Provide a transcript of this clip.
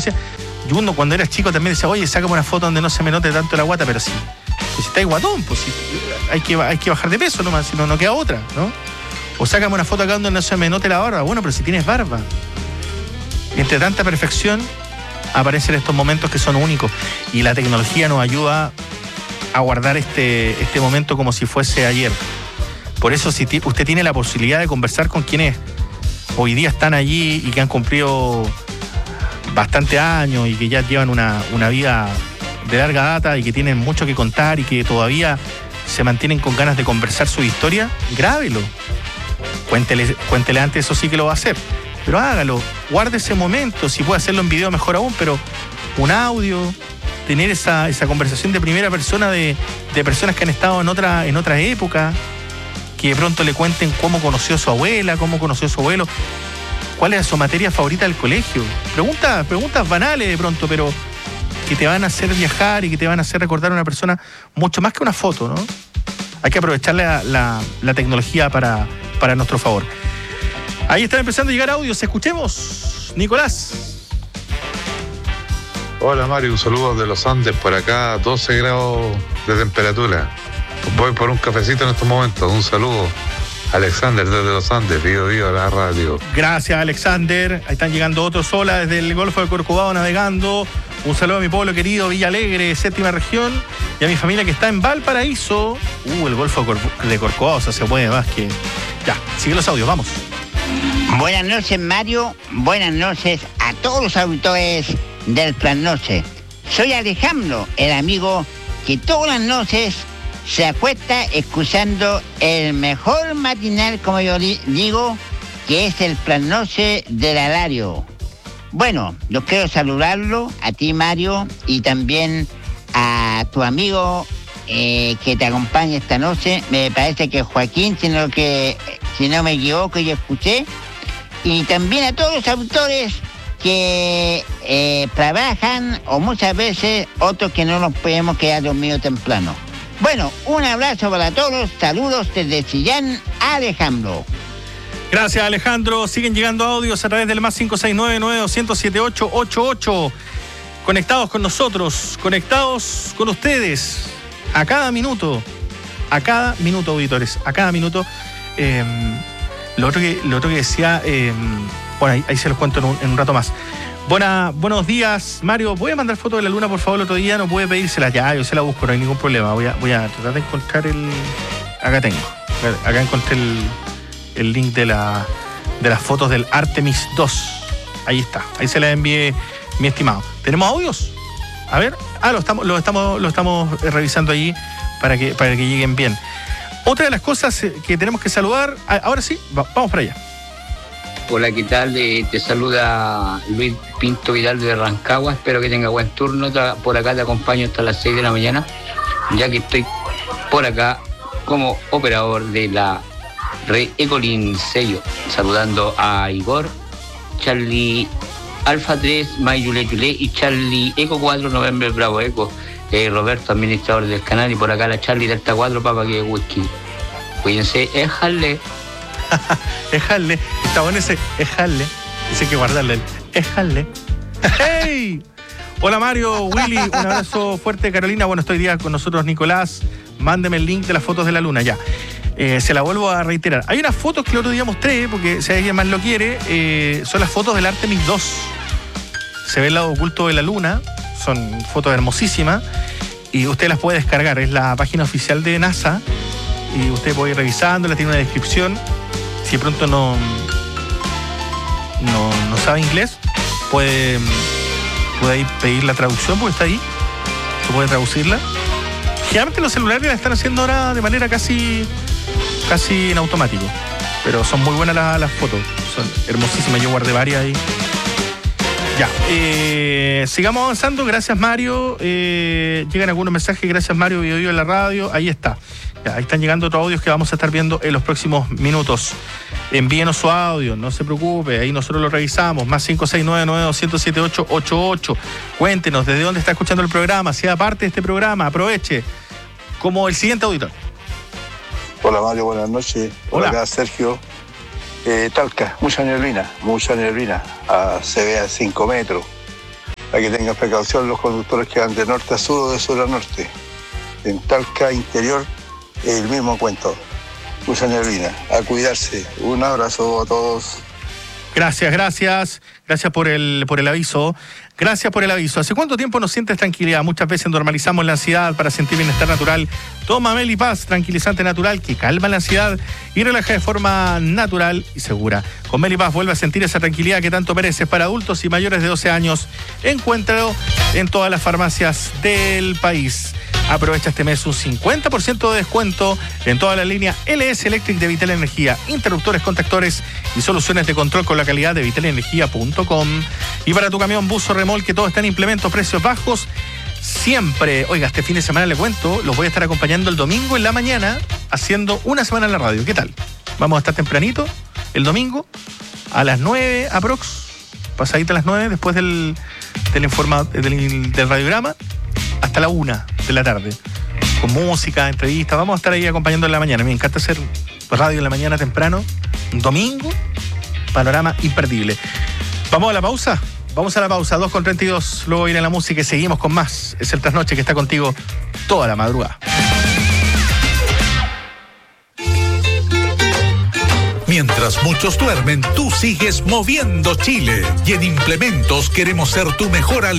decía. Y uno cuando era chico también decía, oye, sácame una foto donde no se me note tanto la guata, pero si estáis guatón, pues hay que bajar de peso nomás, si no queda otra, ¿no? O sácame una foto acá donde no se me note la barba. Bueno, pero si tienes barba. Entre tanta perfección aparecen estos momentos que son únicos. Y la tecnología nos ayuda a guardar este momento como si fuese ayer. Por eso, si usted tiene la posibilidad de conversar con quienes hoy día están allí y que han cumplido bastante años y que ya llevan una vida de larga data y que tienen mucho que contar y que todavía se mantienen con ganas de conversar su historia, grábelo. Cuéntele antes, eso sí que lo va a hacer. Pero hágalo, guarde ese momento, si puede hacerlo en video mejor aún, pero un audio, tener esa conversación de primera persona de personas que han estado en otra época, que de pronto le cuenten cómo conoció a su abuela, cómo conoció a su abuelo, cuál era su materia favorita del colegio. Preguntas banales de pronto, pero que te van a hacer viajar y que te van a hacer recordar a una persona mucho más que una foto, ¿no? Hay que aprovechar la tecnología para nuestro favor. Ahí están empezando a llegar audios. Escuchemos. Nicolás. Hola Mario, un saludo de los Andes, por acá 12 grados de temperatura. Voy por un cafecito en estos momentos. Un saludo. Alexander desde los Andes, vivo a la radio. Gracias, Alexander. Ahí están llegando otros. Hola desde el Golfo de Corcovado navegando. Un saludo a mi pueblo querido, Villa Alegre, 7ª región. Y a mi familia que está en Valparaíso. El Golfo de Corcovado, o sea, se puede más que... Ya, sigue los audios, vamos. Buenas noches, Mario. Buenas noches a todos los auditores del Plan Noche. Soy Alejandro, el amigo que todas las noches se acuesta escuchando el mejor matinal, como yo digo, que es el Plan Noche del Alario. Bueno, yo quiero saludarlo a ti, Mario, y también a tu amigo que te acompaña esta noche. Me parece que es Joaquín, si no me equivoco, yo escuché. Y también a todos los autores que trabajan, o muchas veces otros que no nos podemos quedar dormidos temprano. Bueno, un abrazo para todos, saludos desde Chillán, Alejandro. Gracias, Alejandro. Siguen llegando audios a través del más 569-92007888. Conectados con nosotros, conectados con ustedes, a cada minuto, auditores, a cada minuto. Lo otro que decía, bueno, ahí se los cuento en un rato más. Buenos días, Mario. ¿Voy a mandar foto de la luna, por favor, el otro día? No puede pedírsela. Ya, yo se la busco, no hay ningún problema. Voy a tratar de encontrar Acá encontré el link de las fotos del Artemis 2. Ahí está. Ahí se la envié, mi estimado. ¿Tenemos audios? A ver. Lo estamos revisando allí para que lleguen bien. Otra de las cosas que tenemos que saludar. Ahora sí, vamos para allá. Hola, ¿qué tal? Te saluda Luis Pinto Vidal de Rancagua. Espero que tenga buen turno. Por acá te acompaño hasta las 6 de la mañana, ya que estoy por acá como operador de la red Ecolin Sello. Saludando a Igor, Charlie Alfa 3, May Yule y Charlie Eco 4, November Bravo Eco. Roberto, administrador del canal, y por acá la Charlie Delta 4, Papa que whisky. Cuídense, éjale. Éjale. Está bueno ese éjale. Ese hay que guardarle. Éjale. ¡Hey! Hola Mario, Willy, un abrazo fuerte, Carolina. Bueno, estoy día con nosotros, Nicolás. Mándeme el link de las fotos de la luna, ya. Se la vuelvo a reiterar. Hay unas fotos que el otro día mostré, porque si alguien más lo quiere, son las fotos del Artemis 2. Se ve el lado oculto de la luna. Son fotos hermosísimas y usted las puede descargar. Es la página oficial de NASA y usted puede ir revisándola, tiene una descripción. Si de pronto no sabe inglés, puede ir pedir la traducción porque está ahí. Se puede traducirla. Generalmente los celulares la están haciendo ahora de manera casi en automático, pero son muy buenas las fotos, son hermosísimas. Yo guardé varias ahí. Ya, sigamos avanzando. Gracias, Mario. Llegan algunos mensajes. Gracias, Mario, Video en la radio. Ahí está. Ya, ahí están llegando otros audios que vamos a estar viendo en los próximos minutos. Envíenos su audio, no se preocupe. Ahí nosotros lo revisamos. Más 569-92007888. Cuéntenos desde dónde está escuchando el programa. Sea parte de este programa. Aproveche. Como el siguiente auditor. Hola, Mario. Buenas noches. Hola. Acá, Sergio. Talca, mucha neblina, se ve a 5 metros. Para que tengan precaución los conductores que van de norte a sur o de sur a norte. En Talca interior, el mismo cuento. Mucha neblina. A cuidarse. Un abrazo a todos. Gracias por el aviso. Gracias por el aviso. ¿Hace cuánto tiempo no sientes tranquilidad? Muchas veces normalizamos la ansiedad para sentir bienestar natural. Toma Melipaz, tranquilizante natural que calma la ansiedad y relaja de forma natural y segura. Con Melipaz vuelve a sentir esa tranquilidad que tanto mereces. Para adultos y mayores de 12 años. Encuéntralo en todas las farmacias del país. Aprovecha este mes un 50% de descuento en toda la línea LS Electric de Vital Energía, interruptores, contactores y soluciones de control con la calidad de vitalenergia.com. Y para tu camión, bus o remolque, todo está en implementos, precios bajos siempre. Oiga, este fin de semana le cuento, los voy a estar acompañando el domingo en la mañana haciendo una semana en la radio. ¿Qué tal? Vamos a estar tempranito el domingo a las 9 aprox, pasadita a las 9 después del radiograma, hasta la 1 de la tarde, con música, entrevistas. Vamos a estar ahí acompañando en la mañana. Me encanta hacer radio en la mañana temprano, un domingo, panorama imperdible. ¿Vamos a la pausa? Vamos a la pausa, 2:32, luego viene la música y seguimos con más. Es el Trasnoche que está contigo toda la madrugada. Mientras muchos duermen, tú sigues moviendo Chile. Y en Implementos queremos ser tu mejor aliado.